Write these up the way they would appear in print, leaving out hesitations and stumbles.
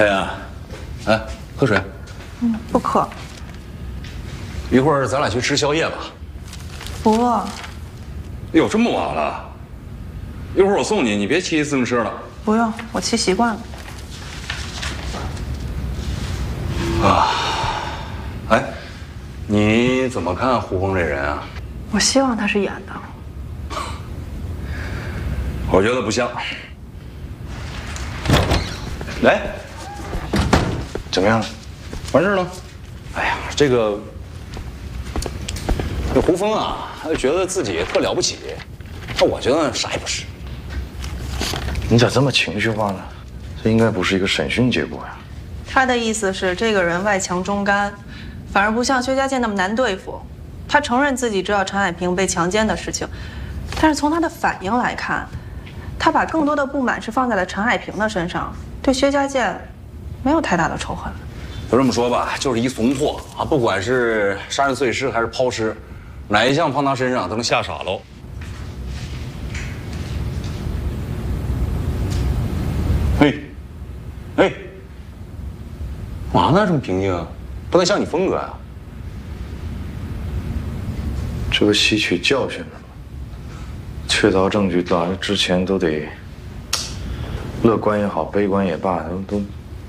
黑暗，哎，喝水。 不渴。 一会儿咱俩去吃宵夜吧。 不饿。 哎呦，这么晚了，一会儿我送你，你别骑自行车了。 不用，我骑习惯了。 啊，哎，你怎么看胡峰这人啊？ 我希望他是演的。 我觉得不像。来，怎么样？完事了？哎呀，这胡峰啊，他就觉得自己特了不起，那我觉得啥也不是。 你咋这么情绪化呢？这应该不是一个审讯结果呀。 他的意思是，这个人外强中干，反而不像薛家健那么难对付。他承认自己知道陈海平被强奸的事情，但是从他的反应来看，他把更多的不满是放在了陈海平的身上，对薛家健没有太大的仇恨。 就这么说吧，就是一怂货啊！不管是杀人碎尸还是抛尸，哪一项放他身上都能吓傻喽。嘿，哎，嘛呢？这么平静啊？不能像你风格啊！ 这不吸取教训了吗？确凿证据到来之前都得乐观也好，悲观也罢，都。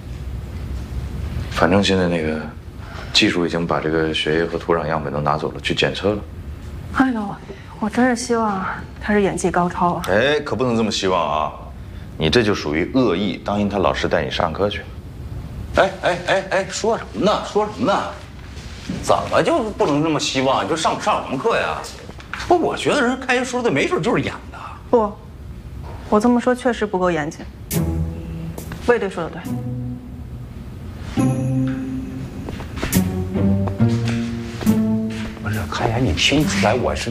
反正现在那个技术已经把这个血液和土壤样本都拿走了，去检测了。 哎呦，我真是希望他是演技高超啊！ 哎，可不能这么希望啊！你这就属于恶意，当心他老师带你上课去。 哎，说什么呢？说什么呢？怎么就不能这么希望？你就上什么课呀？不，我觉得人开书的没准就是演的。 不，我这么说确实不够严谨。卫队说的对。 不是，看来你听出来我是……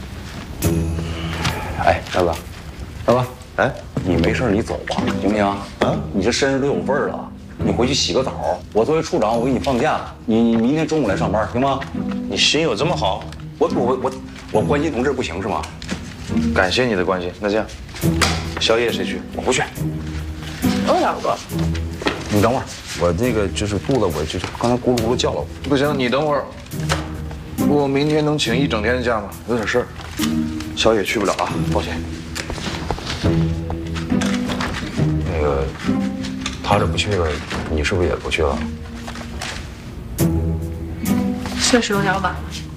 哎，大哥，哎，你没事你走吧，行不行？啊，你这身上都有味儿了，你回去洗个澡。我作为处长，我给你放假，你明天中午来上班，行吗？ 你心有这么好？ 我关心同志不行是吗？ 感谢你的关心。那这样，宵夜谁去？ 我不去。 有点饿。 你等会儿，我那个就是肚子，我就是刚才咕噜咕噜叫了。 不行，你等会儿。我明天能请一整天的假吗？有点事儿，宵夜去不了啊，抱歉。 那个，他这不去了，你是不是也不去了？ 确实有点晚了。